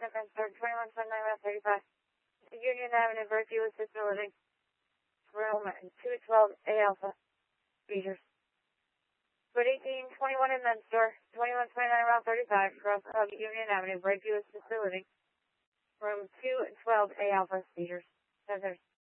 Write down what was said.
Second, start 2179 Route 35. Union Avenue, Berkeley, Assisted Living. Room 212 A Alpha. Speeders. Foot 1821 in men's store. 2129 Route 35. Cross of Union Avenue, Berkeley, Assisted Living. Room 212 A Alpha. Speeders. Desert.